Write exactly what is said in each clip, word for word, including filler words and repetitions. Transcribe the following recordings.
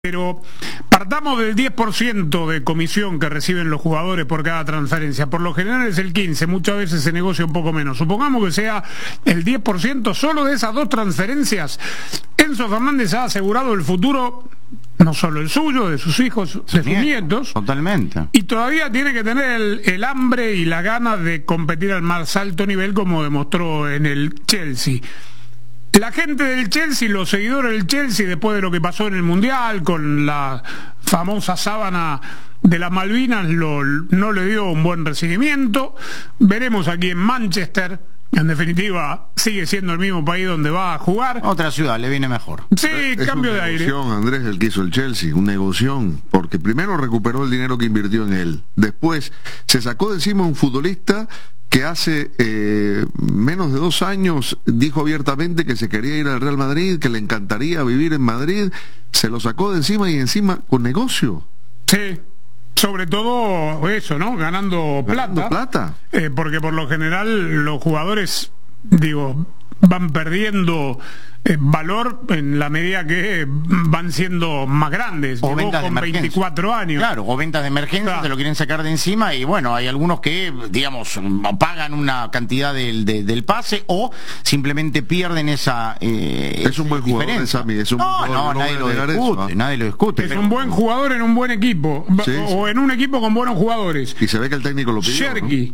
Pero partamos del diez por ciento de comisión que reciben los jugadores por cada transferencia. Por lo general es el quince por ciento, muchas veces se negocia un poco menos. Supongamos que sea el diez por ciento solo de esas dos transferencias. Enzo Fernández ha asegurado el futuro, no solo el suyo, de sus hijos, de sus nietos. Totalmente. Y todavía tiene que tener el, el hambre y la gana de competir al más alto nivel, como demostró en el Chelsea. La gente del Chelsea, los seguidores del Chelsea, después de lo que pasó en el Mundial, con la famosa sábana de las Malvinas, lo, no le dio un buen recibimiento. Veremos aquí en Manchester. En definitiva, sigue siendo el mismo país donde va a jugar. Otra ciudad, le viene mejor. Sí, es cambio de aire. Es un negocio, Andrés, el que hizo el Chelsea, un negocio, porque primero recuperó el dinero que invirtió en él. Después se sacó de encima un futbolista que hace eh, menos de dos años dijo abiertamente que se quería ir al Real Madrid, que le encantaría vivir en Madrid. Se lo sacó de encima y encima con negocio. Sí. Sobre todo eso, ¿no? Ganando plata. Ganando plata. Eh, porque por lo general los jugadores, digo, van perdiendo eh, valor en la medida que van siendo más grandes. O ventas con de veinticuatro años. Claro, o ventas de emergencia, claro. Te lo quieren sacar de encima y bueno, hay algunos que, digamos, pagan una cantidad del, de, del pase o simplemente pierden esa eh, Es un buen jugador, Sammy, es un no, buen no, jugador, nadie no lo discute, eso, ¿eh? nadie lo discute. Es pero... un buen jugador en un buen equipo, sí, o sí. en un equipo con buenos jugadores. Y se ve que el técnico lo pidió, Cherky, ¿no?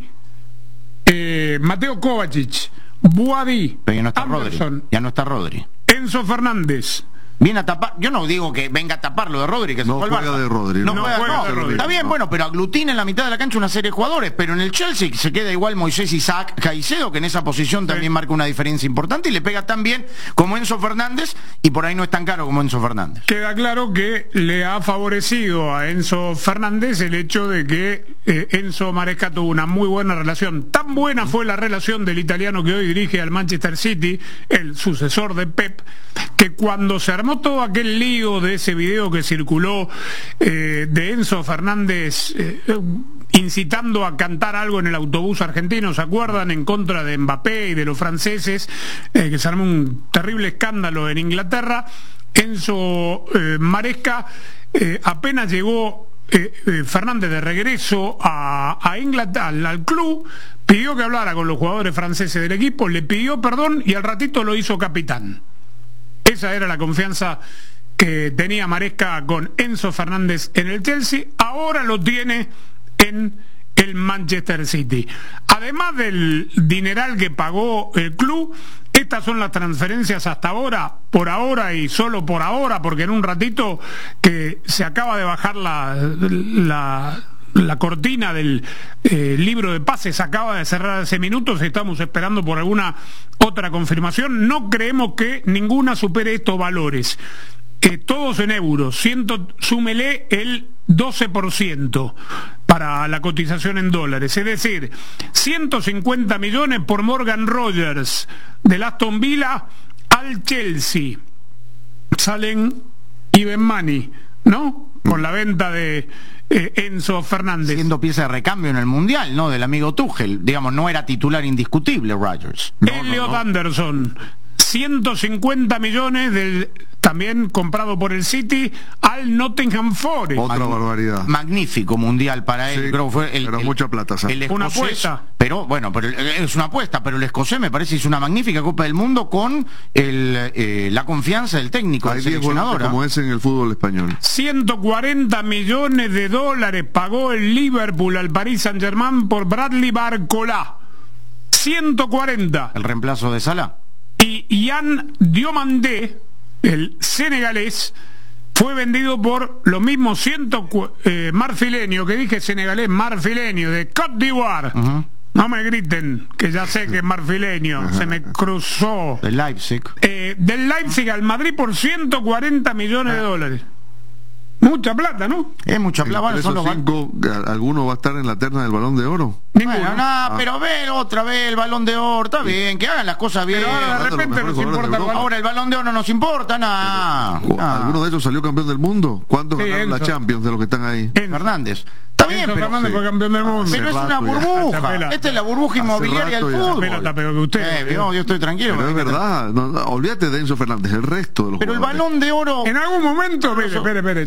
eh, Mateo Kovacic, Boadi, Pero ya no está Anderson, Rodri. Ya no está Rodri. Enzo Fernández. Viene a tapar, yo no digo que venga a tapar lo de Rodri, que se no fue al juega Barça. de Rodri, no, no juega, juega no, de Rodri. está bien, no. bueno, pero aglutina en la mitad de la cancha una serie de jugadores, pero en el Chelsea se queda igual Moisés Isaac Caicedo, que en esa posición también sí. marca una diferencia importante y le pega tan bien como Enzo Fernández, y por ahí no es tan caro como Enzo Fernández. Queda claro que le ha favorecido a Enzo Fernández el hecho de que eh, Enzo Maresca tuvo una muy buena relación. Tan buena fue la relación del italiano que hoy dirige al Manchester City, el sucesor de Pep, que cuando se armó todo aquel lío de ese video que circuló eh, de Enzo Fernández eh, incitando a cantar algo en el autobús argentino, ¿se acuerdan? En contra de Mbappé y de los franceses, eh, que se armó un terrible escándalo en Inglaterra. Enzo eh, Maresca eh, apenas llegó eh, eh, Fernández de regreso a, a Inglaterra, al, al club, pidió que hablara con los jugadores franceses del equipo, le pidió perdón y al ratito lo hizo capitán. Esa era la confianza que tenía Maresca con Enzo Fernández en el Chelsea. Ahora lo tiene en el Manchester City. Además del dineral que pagó el club, estas son las transferencias hasta ahora, por ahora y solo por ahora, porque en un ratito que se acaba de bajar la... la La cortina del eh, libro de pases acaba de cerrar hace minutos, estamos esperando por alguna otra confirmación. No creemos que ninguna supere estos valores. Eh, todos en euros, ciento, súmele el doce por ciento para la cotización en dólares, es decir, ciento cincuenta millones por Morgan Rogers del Aston Villa al Chelsea. Salen even money, ¿no? Con la venta de eh, Enzo Fernández. Siendo pieza de recambio en el Mundial, ¿no? Del amigo Tuchel. Digamos, no era titular indiscutible Rodgers. No, Elliot no, no. Anderson, ciento cincuenta millones del, también comprado por el City al Nottingham Forest. Otra Mag barbaridad. Magnífico Mundial para él. Sí, Creo que fue el, pero el, mucha plata. El escocés, una apuesta. Pero bueno, pero es una apuesta, pero el escocés me parece hizo una magnífica Copa del Mundo con el, eh, la confianza del técnico, del seleccionador. Como es en el fútbol español. ciento cuarenta millones de dólares pagó el Liverpool al Paris Saint-Germain por Bradley Barcola. ciento cuarenta. El reemplazo de Salah. Y Yann Diomandé, el senegalés, fue vendido por los mismos ciento eh, marfileño, que dije senegalés, marfileño, de Côte d'Ivoire. Uh-huh. No me griten, que ya sé que es marfileño, uh-huh. Se me cruzó. Del Leipzig. Eh, del Leipzig al Madrid por ciento cuarenta millones uh-huh. de dólares. Mucha plata, ¿no? Es mucha plata. Bueno, Entre son esos los cinco, ¿alguno va a estar en la terna del Balón de Oro? Ninguno. Bueno, nada, pero ver otra vez el Balón de Oro, está bien, que hagan las cosas bien. Pero ahora de Hablando de los repente mejores nos jugadores de importa el Europa. balón. Ahora el Balón de Oro no nos importa, nada. ¿O ¿Alguno de ellos salió campeón del mundo? ¿Cuántos Sí, ganaron la Enzo. Champions de los que están ahí? Enzo. Fernández. Está bien, Enzo pero, Fernández sí. fue campeón del mundo. pero es Hace una rato ya. burbuja. Hace Esta es la burbuja Hace inmobiliaria del rato ya. fútbol. Pela está peor que usted. Eh, yo, yo estoy tranquilo. Pero es porque- verdad, no, no, olvídate de Enzo Fernández, el resto de los Pero el jugadores. Balón de Oro... En algún momento, espere, espere, espere.